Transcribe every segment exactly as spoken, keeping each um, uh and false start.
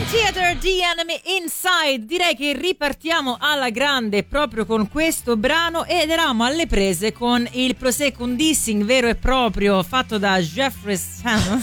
Theater, The Enemy Inside. Direi che ripartiamo alla grande proprio con questo brano ed eravamo alle prese con il Prosecco, un dissing vero e proprio fatto da Jeffries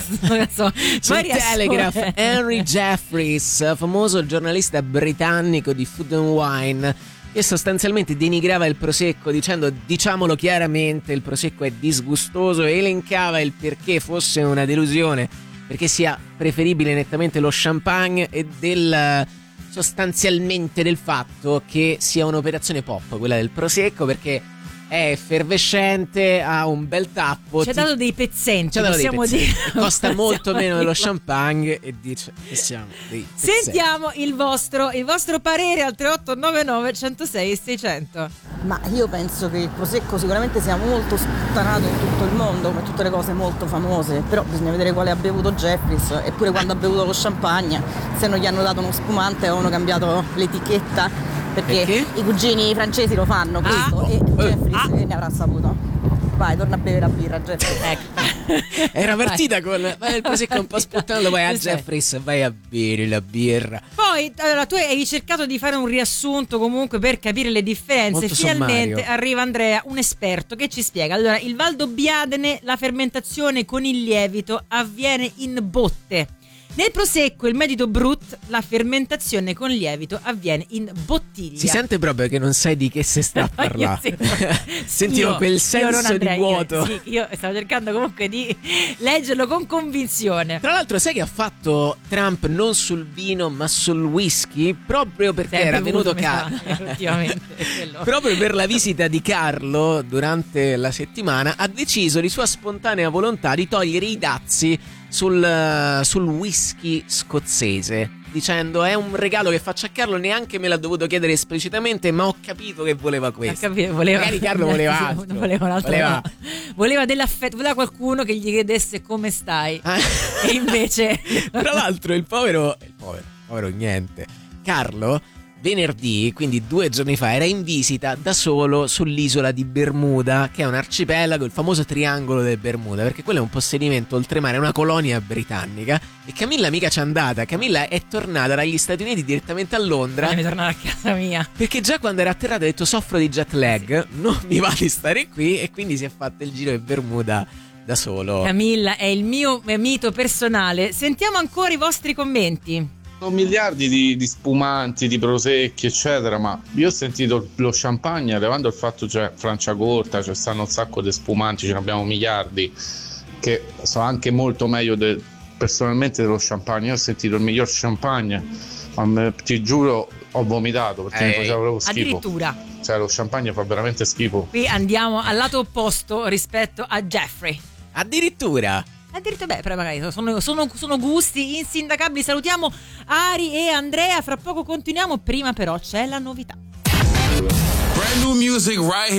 so, sul Telegraph. Henry Jeffries, famoso giornalista britannico di Food and Wine, che sostanzialmente denigrava il Prosecco dicendo, diciamolo chiaramente, il Prosecco è disgustoso, e elencava il perché fosse una delusione, perché sia preferibile nettamente lo champagne, e del sostanzialmente del fatto che sia un'operazione pop quella del Prosecco, perché è effervescente, ha un bel tappo, ci ha dato dei pezzenti, ci ha dato possiamo dei pezzenti. dire, costa molto meno dello dirlo. champagne, e dice che siamo dei pezzenti. Sentiamo il vostro il vostro parere al tre otto nove nove uno zero sei sei zero zero. Ma io penso che il Prosecco sicuramente sia molto sputtanato in tutto il mondo, come tutte le cose molto famose, però bisogna vedere quale ha bevuto Jeffries, eppure quando ha bevuto lo champagne, se non gli hanno dato uno spumante o hanno cambiato l'etichetta, perché, perché? i cugini francesi lo fanno questo, ah, e oh, Jeffries ah. ne avrà saputo. Vai, torna a bere la birra, Jeffries. Ecco. Era partita con vai il Prosecco un po' sputtando, vai a Jeffries, vai a bere la birra. Poi allora tu hai cercato di fare un riassunto comunque per capire le differenze. Molto Finalmente sommario. arriva Andrea, un esperto che ci spiega. Allora, il Valdobbiadene, la fermentazione con il lievito avviene in botte. Nel Prosecco, il Medito Brut, la fermentazione con lievito avviene in bottiglia. Si sente proprio che non sai di che si sta a parlare. Sentivo Io- quel io senso non Andrea, di vuoto. Io, sì, io stavo cercando comunque di leggerlo con convinzione. Tra l'altro, sai che ha fatto Trump non sul vino ma sul whisky? Proprio perché Sempre era venuto voluto Carlo. metà, ultimamente, quello. Proprio per la visita di Carlo durante la settimana, ha deciso di sua spontanea volontà di togliere i dazi sul, sul whisky scozzese, dicendo è un regalo che faccio a Carlo, neanche me l'ha dovuto chiedere esplicitamente, ma ho capito che voleva questo. Ha capito, voleva, Magari Carlo voleva altro. voleva, un altro, voleva... voleva dell'affetto, voleva qualcuno che gli chiedesse come stai. Ah. E invece Tra l'altro il povero il povero, povero niente Carlo venerdì, quindi due giorni fa, era in visita da solo sull'isola di Bermuda, che è un arcipelago, il famoso triangolo del Bermuda, perché quello è un possedimento oltremare, è una colonia britannica, e Camilla mica c'è andata. Camilla è tornata dagli Stati Uniti direttamente a Londra, devi tornare a casa mia, perché già quando era atterrata ha detto soffro di jet lag, non mi va di stare qui, e quindi si è fatta il giro di Bermuda da solo. Camilla è il mio mito personale. Sentiamo ancora i vostri commenti. Sono miliardi di, di spumanti, di prosecchi, eccetera, ma io ho sentito lo champagne, levando il fatto c'è Franciacorta, ci stanno un sacco di spumanti, ce ne abbiamo miliardi, che sono anche molto meglio de, personalmente dello champagne. Io ho sentito il miglior champagne, ma me, ti giuro ho vomitato perché Ehi. mi faceva proprio schifo. Addirittura Cioè lo champagne fa veramente schifo. qui andiamo al lato opposto rispetto a Jeffrey. Addirittura Addirittura, beh, però magari sono, sono, sono gusti insindacabili. Salutiamo Ari e Andrea, fra poco continuiamo, prima però c'è la novità. Brand new music right here.